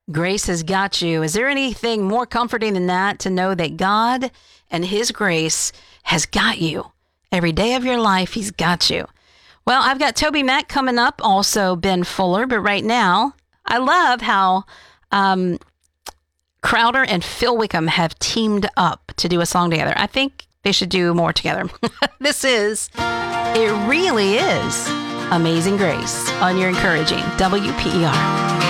Grace has got you. Is there anything more comforting than that, to know that God and His grace has got you? Every day of your life, He's got you. Well, I've got Toby Mac coming up, also Ben Fuller, but right now, I love how Crowder and Phil Wickham have teamed up to do a song together. I think they should do more together. This is It Really Is Amazing Grace on your encouraging WPER.